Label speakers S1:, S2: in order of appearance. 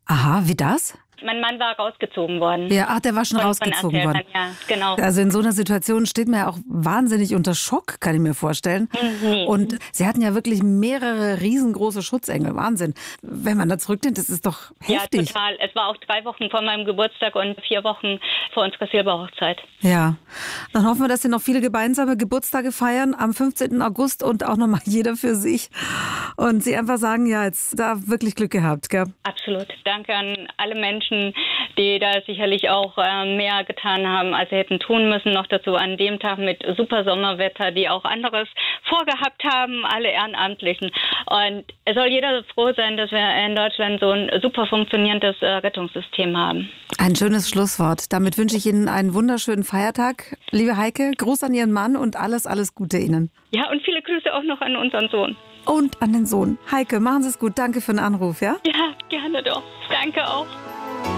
S1: Aha, wie das?
S2: Mein Mann war rausgezogen worden.
S1: Ja, ach, der war schon rausgezogen worden.
S2: Ja, genau.
S1: Also in so einer Situation steht man ja auch wahnsinnig unter Schock, kann ich mir vorstellen.
S2: Nee.
S1: Und Sie hatten ja wirklich mehrere riesengroße Schutzengel. Wahnsinn. Wenn man da zurückdenkt, das ist doch heftig.
S2: Ja, total. Es war auch 3 Wochen vor meinem Geburtstag und 4 Wochen vor unserer Silberhochzeit.
S1: Ja, dann hoffen wir, dass Sie noch viele gemeinsame Geburtstage feiern am 15. August und auch nochmal jeder für sich. Und Sie einfach sagen, ja, jetzt da wirklich Glück gehabt, gell?
S2: Absolut. Danke an alle Menschen, die da sicherlich auch mehr getan haben, als sie hätten tun müssen. Noch dazu an dem Tag mit super Sommerwetter, die auch anderes vorgehabt haben, alle Ehrenamtlichen. Und es soll jeder froh sein, dass wir in Deutschland so ein super funktionierendes Rettungssystem haben.
S1: Ein schönes Schlusswort. Damit wünsche ich Ihnen einen wunderschönen Feiertag. Liebe Heike, Gruß an Ihren Mann und alles Gute Ihnen.
S2: Ja, und viele Grüße auch noch an unseren Sohn.
S1: Und an den Sohn. Heike, machen Sie es gut. Danke für den Anruf, ja?
S2: Ja, gerne doch. Danke auch.